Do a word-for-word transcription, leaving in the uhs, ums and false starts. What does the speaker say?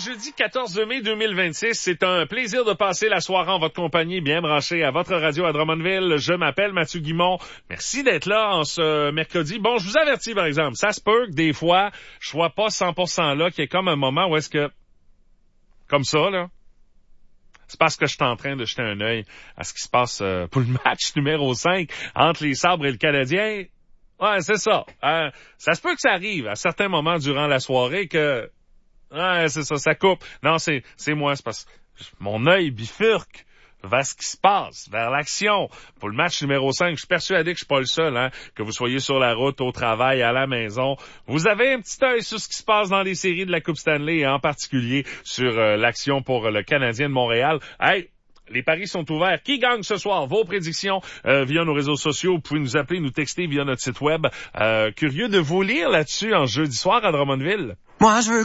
jeudi quatorze mai deux mille vingt-six. C'est un plaisir de passer la soirée en votre compagnie, bien branché à votre radio à Drummondville. Je m'appelle Mathieu Guimont. Merci d'être là en ce mercredi. Bon, je vous avertis, par exemple, ça se peut que des fois, je sois pas cent pour cent là, qu'il y ait comme un moment où est-ce que, comme ça, là, c'est parce que je suis en train de jeter un œil à ce qui se passe euh, pour le match numéro cinq entre les Sabres et le Canadien. Ouais, c'est ça. Euh, ça se peut que ça arrive à certains moments durant la soirée que... Ouais, c'est ça, ça coupe. Non, c'est c'est moi, c'est parce que mon œil bifurque vers ce qui se passe, vers l'action. Pour le match numéro cinq, je suis persuadé que je suis pas le seul, hein, que vous soyez sur la route, au travail, à la maison. Vous avez un petit œil sur ce qui se passe dans les séries de la Coupe Stanley et en particulier sur euh, l'action pour le Canadien de Montréal. Hey! Les paris sont ouverts. Qui gagne ce soir? Vos prédictions euh, via nos réseaux sociaux. Vous pouvez nous appeler, nous texter via notre site web. Euh, curieux de vous lire là-dessus en jeudi soir à Drummondville. Moi, je veux